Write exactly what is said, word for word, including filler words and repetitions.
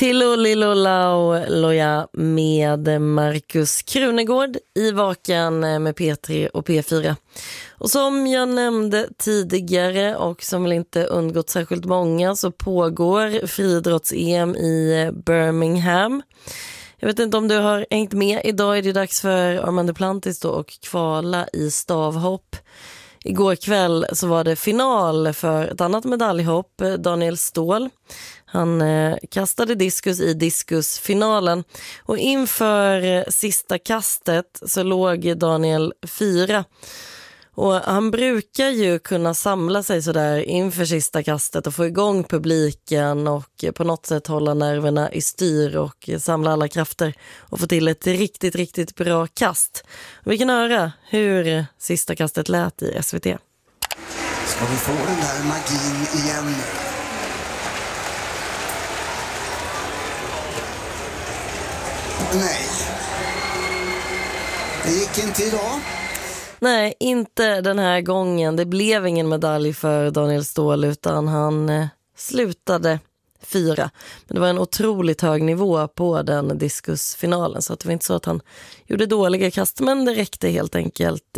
Tillolilola och Loja med Markus Krunegård i Vakan med P tre och P fyra. Och som jag nämnde tidigare och som väl inte undgått särskilt många, så pågår friidrotts-E M i Birmingham. Jag vet inte om du har hängt med. Idag är det dags för Armand Duplantis då och kvala i stavhopp. Igår kväll så var det final för ett annat medaljhopp, Daniel Ståhl. Han eh, kastade diskus i diskusfinalen och inför sista kastet så låg Daniel fyra. Och han brukar ju kunna samla sig så där inför sista kastet och få igång publiken och på något sätt hålla nerverna i styr och samla alla krafter och få till ett riktigt, riktigt bra kast. Och vi kan höra hur sista kastet lät i S V T. Ska vi få den där magin igen? Nej. Det gick inte idag. Nej, inte den här gången. Det blev ingen medalj för Daniel Ståhl utan han eh, slutade fyra. Men det var en otroligt hög nivå på den diskusfinalen så att det var inte så att han gjorde dåliga kast, men det räckte helt enkelt